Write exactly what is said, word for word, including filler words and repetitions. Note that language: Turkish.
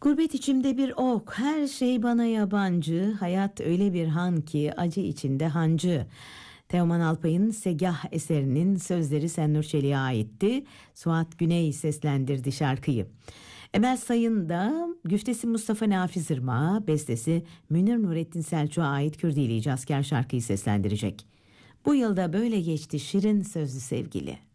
Gurbet içimde bir ok, her şey bana yabancı, hayat öyle bir han ki acı içinde hancı. Teoman Alpay'ın Segah eserinin sözleri Senur Çelik'e aitti. Suat Güney seslendirdi şarkıyı. Emel Sayın da güftesi Mustafa Nafiz Irmak'a, bestesi Münir Nurettin Selçuk'a ait Kürdili İcazkar şarkıyı seslendirecek. Bu yılda böyle geçti şirin sözlü sevgili.